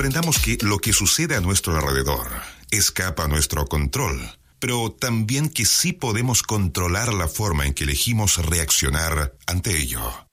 comprendamos que lo que sucede a nuestro alrededor escapa a nuestro control, pero también que sí podemos controlar la forma en que elegimos reaccionar ante ello.